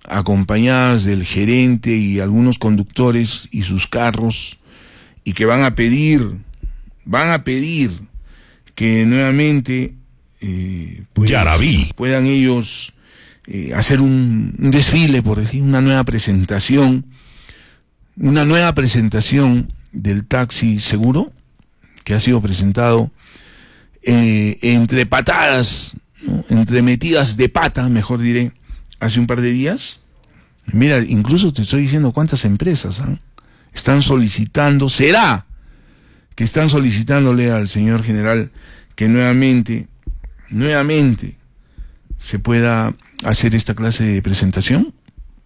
acompañadas del gerente y algunos conductores y sus carros, y que van a pedir que nuevamente pues, puedan ellos hacer un desfile, por decir, una nueva presentación del taxi seguro, que ha sido presentado entre patadas, ¿no? Entre metidas de pata, mejor diré, hace un par de días. Mira, incluso te estoy diciendo cuántas empresas están solicitando, será que están solicitándole al señor general que nuevamente se pueda hacer esta clase de presentación.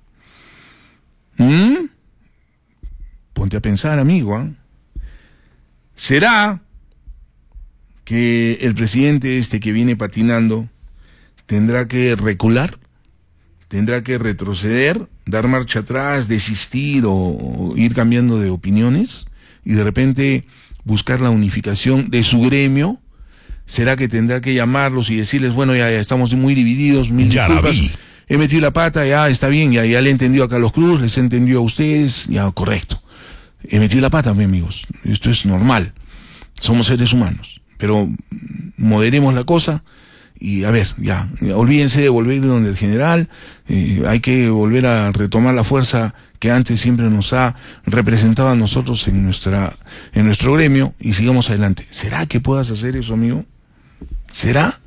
Ponte a pensar, amigo, ¿será que el presidente que viene patinando tendrá que recular? ¿Tendrá que retroceder, dar marcha atrás, desistir o ir cambiando de opiniones y de repente buscar la unificación de su gremio? ¿Será que tendrá que llamarlos y decirles, bueno, ya estamos muy divididos, mil disculpas, he metido la pata, ya está bien, ya le he entendido a Carlos Cruz, les he entendido a ustedes, ya correcto. He metido la pata, mis amigos, esto es normal, somos seres humanos, pero moderemos la cosa. Y a ver, ya, olvídense de volver donde el general, hay que volver a retomar la fuerza que antes siempre nos ha representado a nosotros en nuestro gremio, y sigamos adelante. ¿Será que puedas hacer eso, amigo? ¿Será?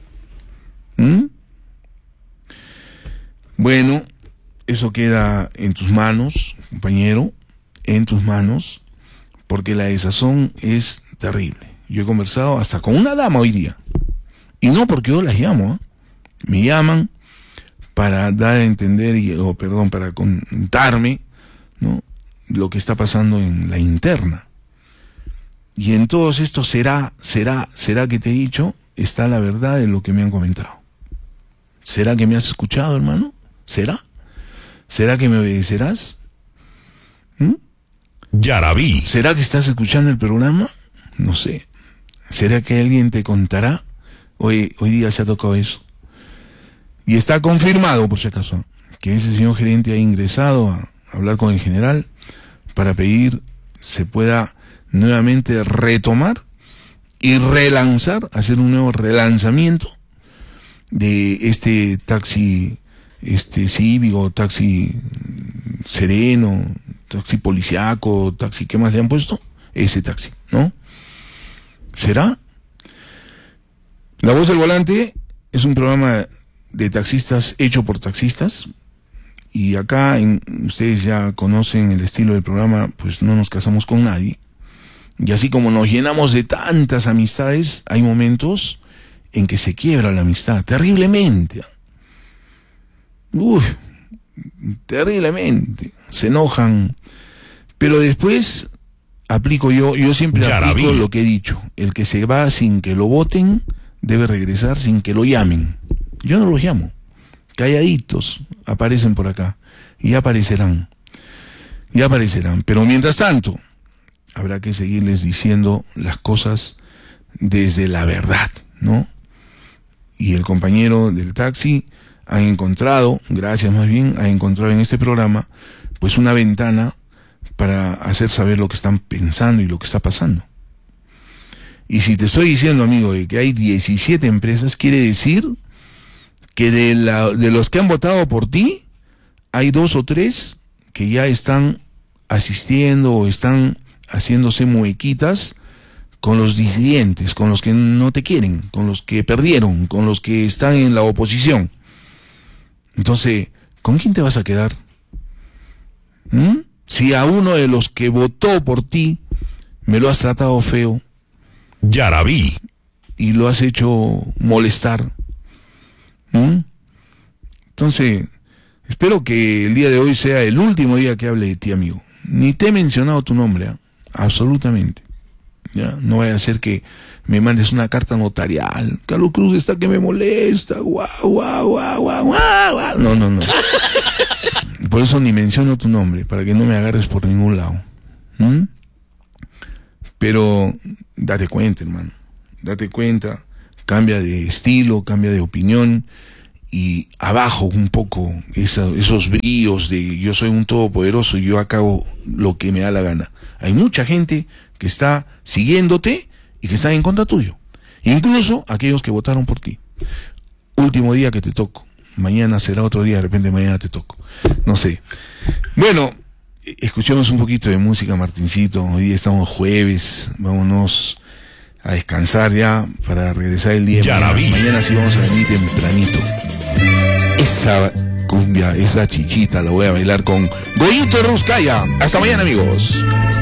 Bueno, eso queda en tus manos, compañero, en tus manos, porque la desazón es terrible. Yo he conversado hasta con una dama hoy día. Y no porque yo las llamo, me llaman para dar a entender, para contarme, ¿no?, lo que está pasando en la interna. Y en todos estos será que te he dicho, está la verdad de lo que me han comentado. ¿Será que me has escuchado, hermano? ¿Será? ¿Será que me obedecerás? Yarabí. ¿Será que estás escuchando el programa? No sé. ¿Será que alguien te contará? Hoy día se ha tocado eso. Y está confirmado, por si acaso, que ese señor gerente ha ingresado a hablar con el general para pedir se pueda nuevamente retomar y relanzar, hacer un nuevo relanzamiento de este taxi cívico, taxi sereno, taxi policiaco, taxi, ¿qué más le han puesto? Ese taxi, ¿no? ¿Será? La Voz del Volante es un programa de taxistas hecho por taxistas, y acá ustedes ya conocen el estilo del programa, pues no nos casamos con nadie, y así como nos llenamos de tantas amistades, hay momentos en que se quiebra la amistad, terriblemente. Terriblemente, se enojan, pero después yo siempre aplico lo que he dicho: el que se va sin que lo voten debe regresar sin que lo llamen. Yo no los llamo, calladitos aparecen por acá, y ya aparecerán, pero mientras tanto habrá que seguirles diciendo las cosas desde la verdad, ¿no? Y el compañero del taxi ha encontrado en este programa pues una ventana para hacer saber lo que están pensando y lo que está pasando. Y si te estoy diciendo, amigo, de que hay 17 empresas, quiere decir que de los que han votado por ti, hay 2 o 3 que ya están asistiendo o están haciéndose muequitas con los disidentes, con los que no te quieren, con los que perdieron, con los que están en la oposición. Entonces, ¿con quién te vas a quedar? Si a uno de los que votó por ti me lo has tratado feo, Yarabí, y lo has hecho molestar, entonces espero que el día de hoy sea el último día que hable de ti, amigo. Ni te he mencionado tu nombre, absolutamente. Ya, no vaya a ser que me mandes una carta notarial: Carlos Cruz está que me molesta, guau. No. Por eso ni menciono tu nombre, para que no me agarres por ningún lado. Pero date cuenta, hermano, cambia de estilo, cambia de opinión, y abajo un poco esos bríos de yo soy un todopoderoso y yo hago lo que me da la gana. Hay mucha gente que está siguiéndote y que está en contra tuyo. Incluso aquellos que votaron por ti. Último día que te toco. Mañana será otro día, de repente mañana te toco. No sé. Bueno, escuchemos un poquito de música, Martincito. Hoy día estamos jueves. Vámonos a descansar ya para regresar el día de mañana. Mañana sí vamos a venir tempranito. Esa cumbia, esa chichita la voy a bailar con Goyito Ruscaya. Hasta mañana, amigos.